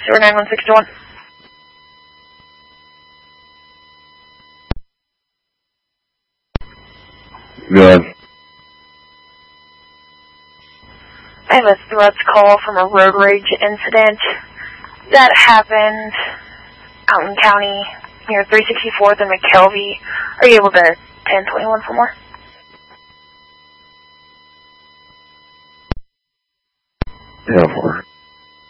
91621. Go ahead. I have a threats call from a road rage incident that happened out in county near 364th and McKelvey. Are you able to 1021 for more? Yeah, for